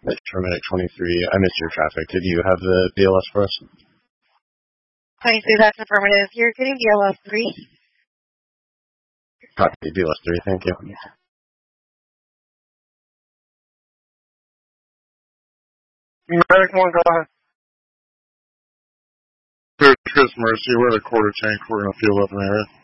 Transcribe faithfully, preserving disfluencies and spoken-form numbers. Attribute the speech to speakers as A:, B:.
A: For Medic twenty-three, I missed your traffic. Did you have the B L S for us?
B: twenty-three, that's affirmative. You're getting B L S three.
A: Copy, B L S three, thank you.
C: Medic one, go ahead. Here's Chris Mercy. We're at a quarter tank. We're in a field up in the area.